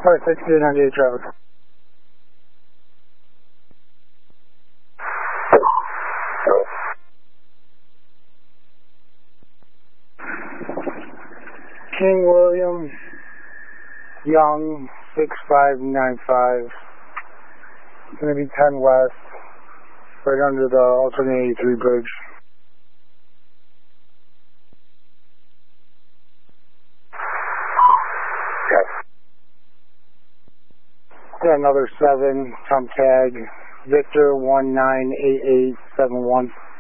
Alright, 6298 traffic. King William, Young, 6595. It's going to be 10 west, right under the alternate 83 bridge. Yes. Got another 7, Trump tag, Victor 198871.